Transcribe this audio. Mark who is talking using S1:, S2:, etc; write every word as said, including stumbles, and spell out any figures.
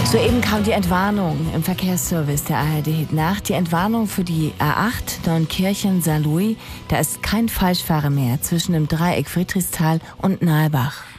S1: Soeben kam die Entwarnung im Verkehrsservice der A R D Nacht. Die Entwarnung für die A acht Neunkirchen-Saarlouis. Da ist kein Falschfahrer mehr zwischen dem Dreieck Friedrichsthal und Nalbach.